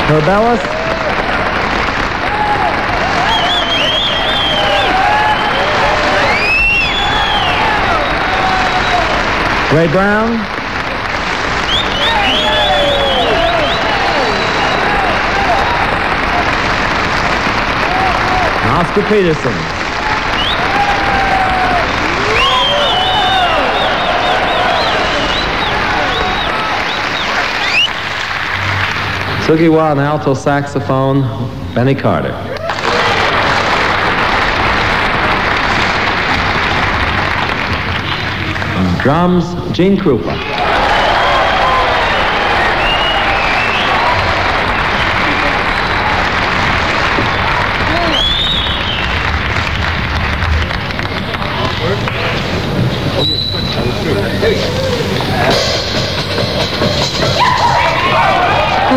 Herbellis. Ray Brown. Oscar Peterson. Sugiwa on alto saxophone, Benny Carter. On drums, Gene Krupa. Hey.